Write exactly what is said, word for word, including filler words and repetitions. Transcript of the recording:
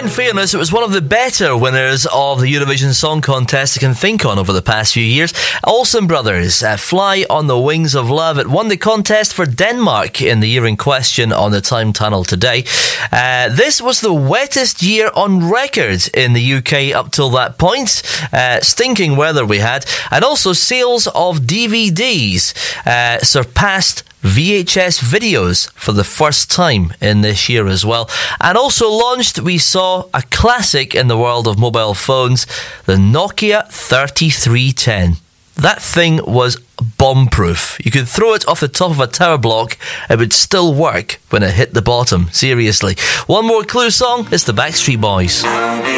in fairness, it was one of the better winners of the Eurovision Song Contest I can think on over the past few years. Olsen Brothers, uh, Fly on the Wings of Love. It won the contest for Denmark in the year in question on the Time Tunnel today. Uh, this was the wettest year on record in the U K up till that point. Uh, stinking weather we had. And also sales of D V Ds uh, surpassed V H S videos for the first time in this year as well. And also launched, we saw a classic in the world of mobile phones, the Nokia thirty-three ten. That thing was bomb-proof. You could throw it off the top of a tower block, it would still work when it hit the bottom. Seriously. One more Clue song, it's the Backstreet Boys.